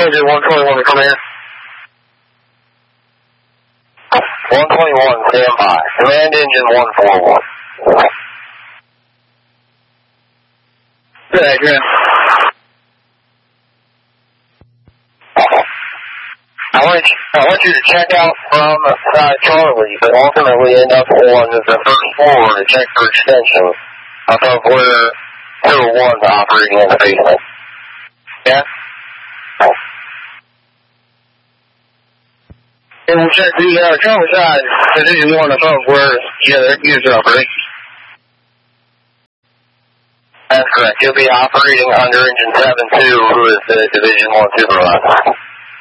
engine 121 to come in. 121, stand by. Command engine 141. Good idea. I want you to check out from Charlie, but ultimately end up on the first floor to check for extension of where 201's operating in the basement. Yeah? And we'll check the Charlie side, Division 1 above where the units are operating. That's correct. You'll be operating under Engine 7-2, who is the Division 1 supervisor.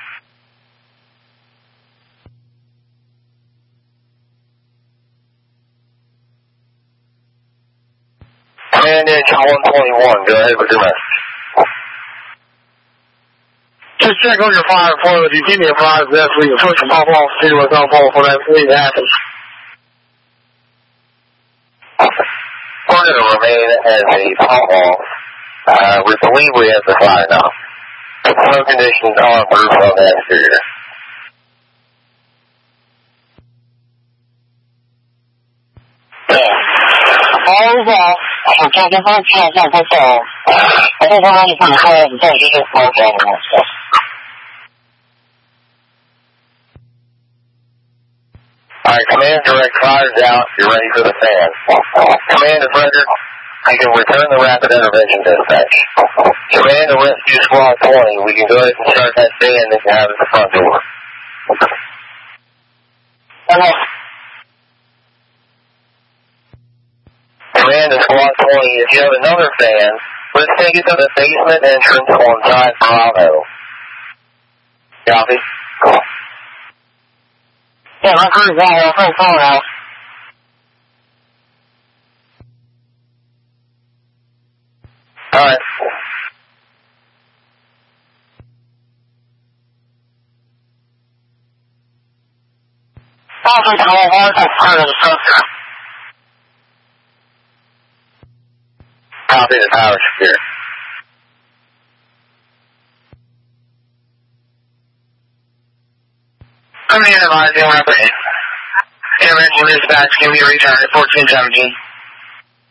Command engine 121, go ahead with your message. Just check on your fire flow. If you give me a fire vest, we can push and pop off, see what's on fall for that fleet happens. We're going to remain as a pop off. We believe we have the fire now. Smoke conditions are proof on the exterior. All off. I'm checking for a chance on the phone. I think I'm ready for the fire and take it for a Alright, command direct fires out. You're ready for the fan. Command to Frederick. You can return the rapid intervention dispatch. Command to rescue squad 20. We can go ahead and start that fan that you have at the front door. Command to squad 20. If you have another fan, let's take it to the basement entrance on side Bravo. Copy? Yeah, my crew's out here. I'm phone out. Alright. I'll take the whole horse and part of the structure. Copy the power secure. Coming in advising rapid. Intervention dispatch, give me a return at 1417.